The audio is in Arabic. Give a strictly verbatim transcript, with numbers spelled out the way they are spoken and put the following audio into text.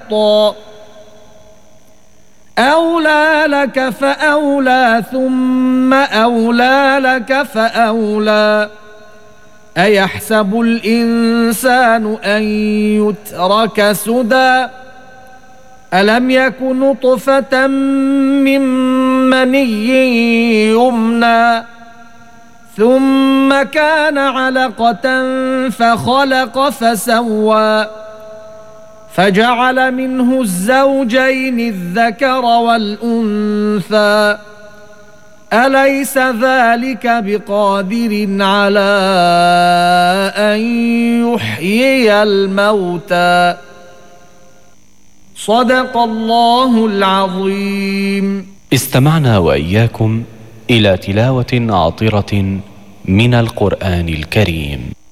شطا أولى لك فأولى ثم أولى لك فأولى أيحسب الإنسان أن يترك سدى ألم يك نطفة من مني يمنى ثم كان علقة فخلق فسوى فجعل منه الزوجين الذكر والأنثى أليس ذلك بقادر على أن يحيي الموتى صدق الله العظيم. استمعنا وإياكم إلى تلاوة عطرة من القرآن الكريم.